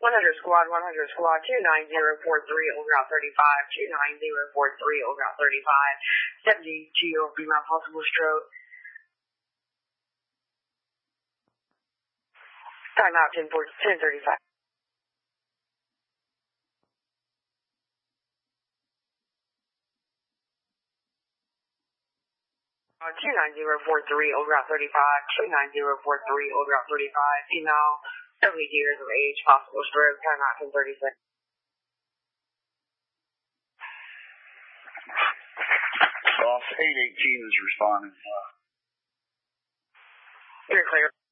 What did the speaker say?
100 squad, 29043, old route 35, 29043, old route 35, 70 GO, be my possible stroke. Time out 1035. 29043, old route 35, 29043, old route 35, female, 70 years of age, possible stroke, time out 1036. Boss 818 is responding. You're clear.